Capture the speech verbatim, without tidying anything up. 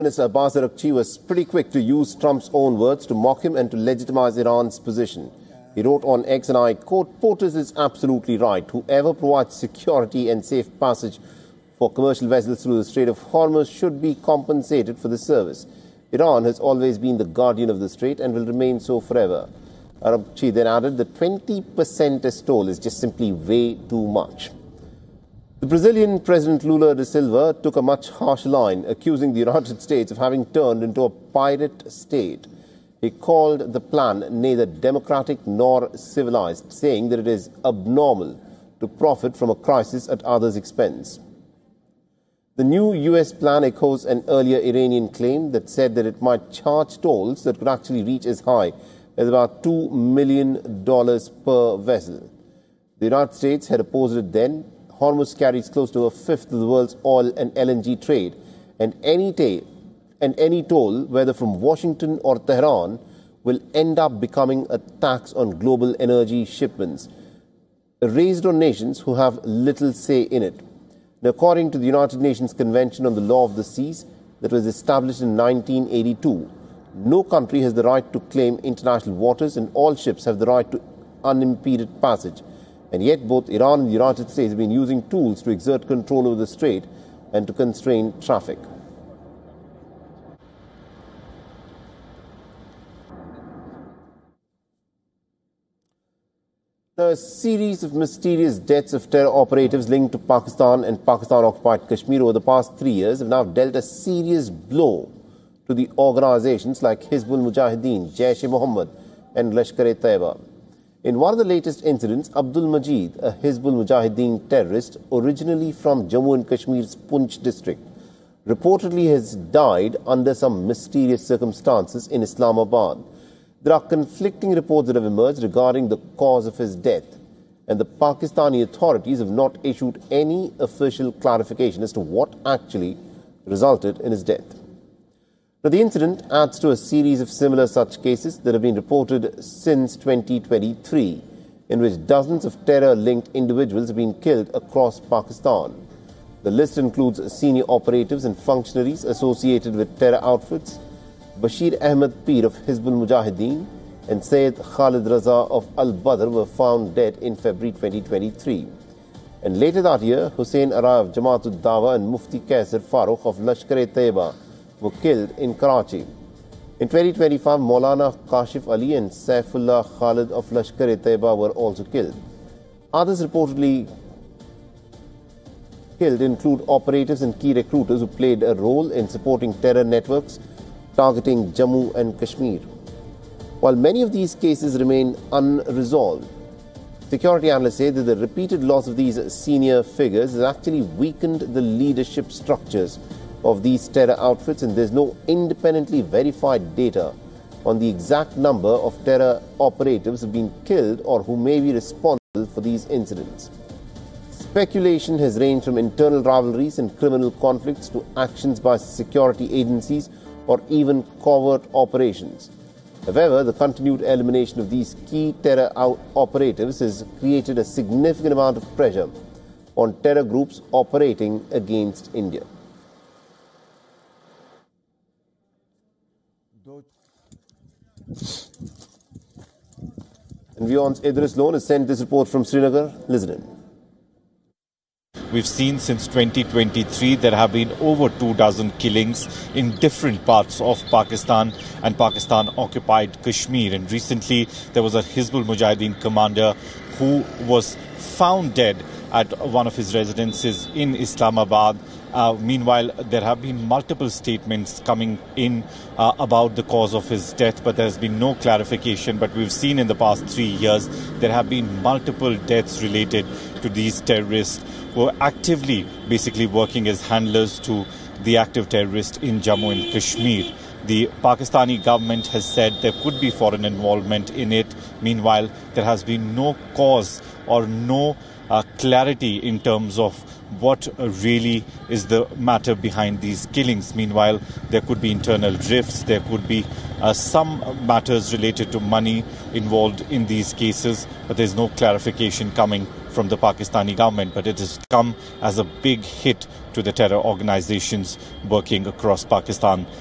Minister Abbas Araghchi was pretty quick to use Trump's own words to mock him and to legitimize Iran's position. He wrote on X, and I quote, "Portas is absolutely right. Whoever provides security and safe passage for commercial vessels through the Strait of Hormuz should be compensated for the service. Iran has always been the guardian of the strait and will remain so forever." Araghchi then added that twenty percent as toll is just simply way too much. The Brazilian President Lula da Silva took a much harsher line, accusing the United States of having turned into a pirate state. He called the plan neither democratic nor civilized, saying that it is abnormal to profit from a crisis at others' expense. The new U S plan echoes an earlier Iranian claim that said that it might charge tolls that could actually reach as high as about two million dollars per vessel. The United States had opposed it then. Hormuz carries close to a fifth of the world's oil and L N G trade, and any, ta- and any toll, whether from Washington or Tehran, will end up becoming a tax on global energy shipments, raised on nations who have little say in it. Now, according to the United Nations Convention on the Law of the Seas that was established in nineteen eighty-two, no country has the right to claim international waters, and all ships have the right to unimpeded passage. And yet both Iran and the United States have been using tools to exert control over the strait and to constrain traffic. Now, a series of mysterious deaths of terror operatives linked to Pakistan and Pakistan-occupied Kashmir over the past three years have now dealt a serious blow to the organizations like Hizbul Mujahideen, Jaish-e-Mohammed and Lashkar-e-Taiba. In one of the latest incidents, Abdul Majid, a Hizbul Mujahideen terrorist originally from Jammu and Kashmir's Poonch district, reportedly has died under some mysterious circumstances in Islamabad. There are conflicting reports that have emerged regarding the cause of his death, and the Pakistani authorities have not issued any official clarification as to what actually resulted in his death. Now, the incident adds to a series of similar such cases that have been reported since twenty twenty-three, in which dozens of terror-linked individuals have been killed across Pakistan. The list includes senior operatives and functionaries associated with terror outfits. Bashir Ahmed Peer of Hizbul Mujahideen and Syed Khalid Raza of Al-Badr were found dead in February twenty twenty-three. And later that year, Hussein Arai of Jamaatul Dawa and Mufti Kaisar Farooq of Lashkar-e-Taiba were killed in Karachi. In twenty twenty-five, Maulana Kashif Ali and Saifullah Khalid of Lashkar-e-Taiba were also killed. Others reportedly killed include operatives and key recruiters who played a role in supporting terror networks targeting Jammu and Kashmir. While many of these cases remain unresolved, security analysts say that the repeated loss of these senior figures has actually weakened the leadership structures of these terror outfits, and there's no independently verified data on the exact number of terror operatives who have been killed or who may be responsible for these incidents. Speculation has ranged from internal rivalries and criminal conflicts to actions by security agencies or even covert operations. However, the continued elimination of these key terror operatives has created a significant amount of pressure on terror groups operating against India. And Vyon's Idris Lone has sent this report from Srinagar. Listen in. We've seen since twenty twenty-three there have been over two dozen killings in different parts of Pakistan and Pakistan-occupied Kashmir. And recently there was a Hizbul Mujahideen commander who was found dead at one of his residences in Islamabad. Uh, meanwhile, there have been multiple statements coming in uh, about the cause of his death, but there has been no clarification. But we've seen in the past three years there have been multiple deaths related to these terrorists who are actively basically working as handlers to the active terrorists in Jammu and Kashmir. The Pakistani government has said there could be foreign involvement in it. Meanwhile, there has been no cause or no uh, clarity in terms of what uh, really is the matter behind these killings. Meanwhile, there could be internal rifts, there could be uh, some matters related to money involved in these cases, but there's no clarification coming from the Pakistani government, but it has come as a big hit to the terror organizations working across Pakistan.